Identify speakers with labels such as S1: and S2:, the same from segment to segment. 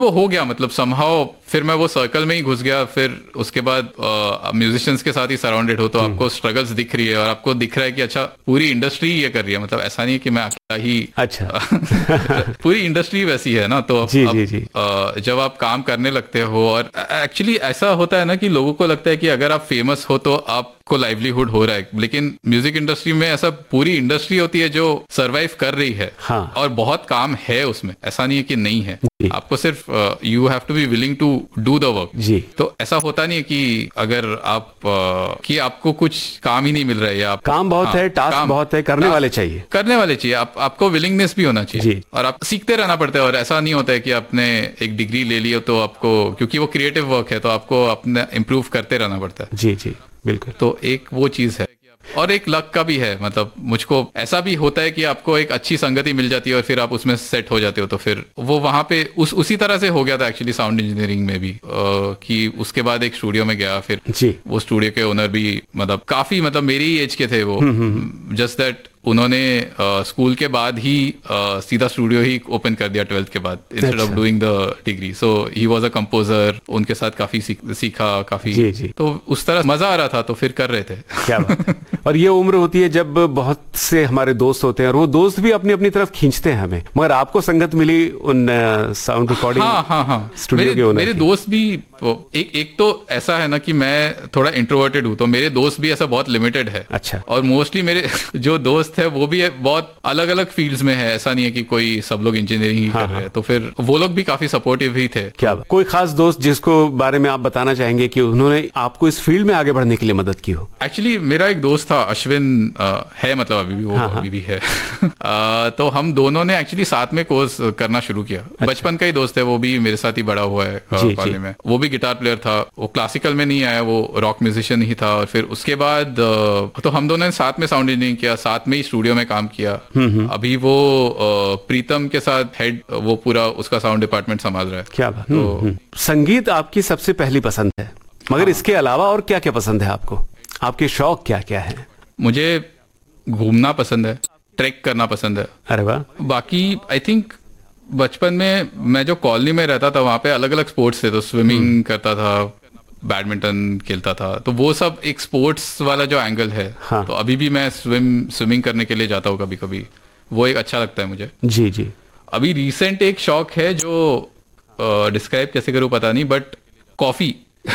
S1: वो हो गया, मतलब समहाउ फिर मैं वो सर्कल में ही घुस गया। फिर उसके बाद म्यूजिशियंस के साथ ही सराउंडेड हो तो आपको स्ट्रगल्स दिख रही है और आपको दिख रहा है कि अच्छा पूरी इंडस्ट्री ये कर रही है, मतलब ऐसा नहीं है कि मैं अकेला ही।
S2: अच्छा।
S1: पूरी इंडस्ट्री वैसी है ना, तो
S2: जी
S1: अब
S2: जी जी।
S1: जब आप काम करने लगते हो, और एक्चुअली ऐसा होता है ना कि लोगों को लगता है कि अगर आप फेमस हो तो आपको लाइवलीहुड हो रहा है, लेकिन म्यूजिक इंडस्ट्री में ऐसा पूरी इंडस्ट्री होती है जो सरवाइव कर रही है।
S2: हाँ।
S1: और बहुत काम है उसमें, ऐसा नहीं है कि नहीं है।
S2: जी।
S1: आपको सिर्फ you have to be willing to do the work.
S2: जी।
S1: तो ऐसा होता नहीं है कि अगर आप कि आपको कुछ काम ही नहीं मिल रहा है, या
S2: काम बहुत है, टास्क बहुत है, करने वाले चाहिए।
S1: करने वाले चाहिए, आपको विलिंगनेस भी होना चाहिए।
S2: जी।
S1: और आप सीखते रहना पड़ता है। और ऐसा नहीं होता है कि आपने एक डिग्री ले ली हो तो आपको, क्योंकि वो क्रिएटिव वर्क है तो आपको अपने इम्प्रूव करते रहना पड़ता है।
S2: जी जी बिल्कुल।
S1: तो एक वो चीज है, और एक लक का भी है। मतलब मुझको ऐसा भी होता है कि आपको एक अच्छी संगति मिल जाती है और फिर आप उसमें सेट हो जाते हो, तो फिर वो वहां पे उसी तरह से हो गया था एक्चुअली साउंड इंजीनियरिंग में भी। कि उसके बाद एक स्टूडियो में गया, फिर
S2: जी।
S1: वो स्टूडियो के ओनर भी मतलब काफी, मतलब मेरी ही एज के थे वो। जस्ट दैट उन्होंने स्कूल के बाद ही सीधा स्टूडियो ही ओपन कर दिया 12th के बाद, instead of doing the degree. So he was a composer, उनके साथ काफी सीखा काफी।
S2: जी जी।
S1: तो उस तरह मजा आ रहा था, तो फिर कर रहे थे।
S2: क्या बात है। और ये उम्र होती है जब बहुत से हमारे दोस्त होते हैं और वो दोस्त भी अपनी अपनी तरफ खींचते हैं हमें, मगर आपको संगत मिली उन साउंड रिकॉर्डिंग।
S1: हाँ हाँ हाँ,
S2: स्टूडियो के ओनर
S1: मेरे दोस्त भी एक तो ऐसा है ना कि मैं थोड़ा इंट्रोवर्टेड हूँ, तो मेरे दोस्त भी ऐसा बहुत लिमिटेड है।
S2: अच्छा।
S1: और मोस्टली मेरे जो दोस्त है वो भी बहुत अलग अलग फील्ड्स में है, ऐसा नहीं है कि कोई सब लोग इंजीनियरिंग ही कर रहे हैं। तो फिर वो लोग भी काफी सपोर्टिव ही थे।
S2: क्या कोई खास दोस्त जिसको बारे में आप बताना चाहेंगे कि उन्होंने आपको इस फील्ड में आगे बढ़ने के लिए मदद की हो?
S1: एक्चुअली मेरा एक दोस्त था अश्विन, है मतलब अभी भी वो अभी भी है। तो हम दोनों ने एक्चुअली साथ में कोर्स करना शुरू किया। बचपन का ही दोस्त है, वो भी मेरे साथ ही बड़ा हुआ है कॉलेज में। वो भी गिटार प्लेयर था, वो क्लासिकल में नहीं आया, वो रॉक म्यूजिशियन ही था। और फिर उसके बाद तो हम दोनों ने साथ में साउंड इंजीनियरिंग किया, साथ में ही स्टूडियो में काम किया। अभी वो प्रीतम के साथ हेड, वो पूरा उसका साउंड डिपार्टमेंट संभाल रहा है।
S2: क्या बात। तो संगीत आपकी सबसे पहली पसंद है, मगर इसके अलावा और क्या क्या पसंद है आपको? आपके शौक क्या क्या है?
S1: मुझे घूमना पसंद है, ट्रैक करना पसंद है।
S2: अरे वाह।
S1: बाकी आई थिंक बचपन में मैं जो कॉलोनी में रहता था वहां पे अलग अलग स्पोर्ट्स थे, तो स्विमिंग करता था, बैडमिंटन खेलता था। तो वो सब एक स्पोर्ट्स वाला जो एंगल है।
S2: हाँ।
S1: तो अभी भी मैं स्विमिंग करने के लिए जाता हूँ कभी कभी, वो एक अच्छा लगता है मुझे।
S2: जी जी।
S1: अभी रिसेंट एक शौक है जो डिस्क्राइब कैसे करूँ पता नहीं, बट कॉफी।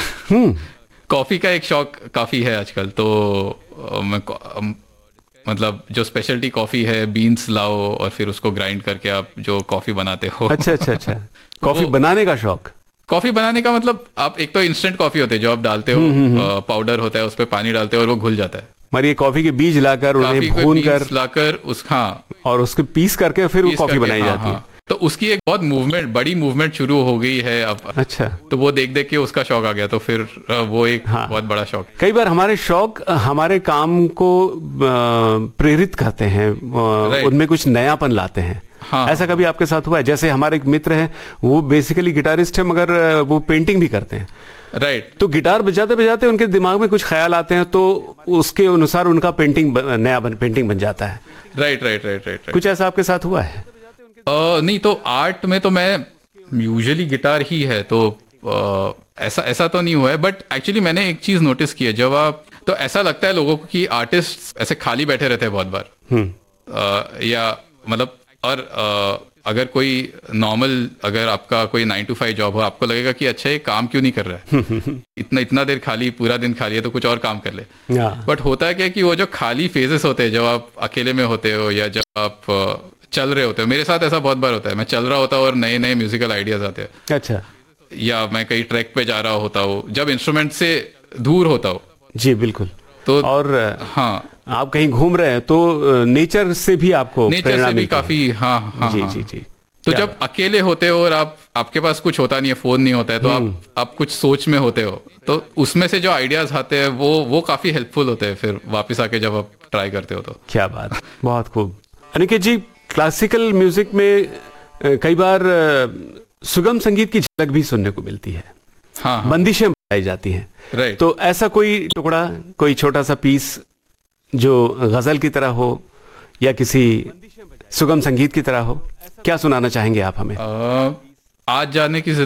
S1: कॉफी का एक शौक काफी है आजकल। तो मैं मतलब जो स्पेशलिटी कॉफी है, बीन्स लाओ और फिर उसको ग्राइंड करके आप जो कॉफी बनाते हो।
S2: अच्छा अच्छा अच्छा। कॉफी बनाने का शौक?
S1: कॉफी बनाने का मतलब आप एक तो इंस्टेंट कॉफी होते हैं जो आप डालते हो, पाउडर होता है, उस पर पानी डालते हो और वो घुल जाता है।
S2: मगर ये कॉफी के बीज लाकर उन्हें भून कर
S1: लाकर
S2: और उसके पीस करके फिर वो कॉफी बनाई जाती है।
S1: तो उसकी एक बहुत बड़ी मूवमेंट शुरू हो गई है अब।
S2: अच्छा।
S1: तो वो देख देख के उसका शौक आ गया, तो फिर वो एक बहुत बड़ा शौक।
S2: कई बार हमारे शौक हमारे काम को प्रेरित करते हैं, उनमें कुछ नयापन लाते हैं। हाँ। ऐसा कभी आपके साथ हुआ है? जैसे हमारे एक मित्र हैं, वो बेसिकली गिटारिस्ट है मगर वो पेंटिंग भी करते हैं।
S1: राइट।
S2: तो गिटार बजाते बजाते उनके दिमाग में कुछ ख्याल आते हैं, तो उसके अनुसार उनका पेंटिंग बन जाता है।
S1: राइट।
S2: कुछ ऐसा आपके साथ हुआ है?
S1: नहीं, तो आर्ट में तो मैं यूजुअली गिटार ही है, तो ऐसा तो नहीं हुआ है। बट एक्चुअली मैंने एक चीज नोटिस की है, जब आप, तो ऐसा लगता है लोगों को कि आर्टिस्ट ऐसे खाली बैठे रहते हैं बहुत बार। या मतलब, और अगर कोई नॉर्मल, अगर आपका कोई 9 to 5 जॉब हो, आपको लगेगा कि अच्छा ये काम क्यों नहीं कर रहा है। इतना देर खाली, पूरा दिन खाली है, तो कुछ और काम कर ले। बट होता है क्या कि वो जो खाली फेजेस होते हैं, जब आप अकेले में होते हो या जब आप चल रहे होते हो, मेरे साथ ऐसा बहुत बार होता है, मैं चल रहा होता हूँ और नए नए म्यूजिकल आइडियाज आते हैं। अच्छा। या मैं कहीं ट्रैक पे जा रहा होता हूँ, जब इंस्ट्रूमेंट से दूर होता हूँ।
S2: जी बिल्कुल।
S1: तो
S2: और
S1: हाँ,
S2: आप कहीं घूम रहे हैं तो नेचर से भी आपको
S1: नेचर से भी काफी। हाँ
S2: जी जी जी।
S1: तो जब अकेले होते हो और आपके पास कुछ होता नहीं है, फोन नहीं होता है, तो आप कुछ सोच में होते हो, तो उसमें से जो आइडियाज आते हैं वो काफी हेल्पफुल होते हैं फिर वापस आके जब आप ट्राई करते हो तो।
S2: क्या बात, बहुत खूब। अनिकेत जी, क्लासिकल म्यूजिक में कई बार सुगम संगीत की झलक भी सुनने को मिलती है। हाँ। बंदिशें बताई जाती हैं। राइट। तो ऐसा कोई टुकड़ा, कोई छोटा सा पीस जो गजल की तरह हो या किसी सुगम संगीत की तरह हो, क्या सुनाना चाहेंगे आप हमें?
S1: आज जाने की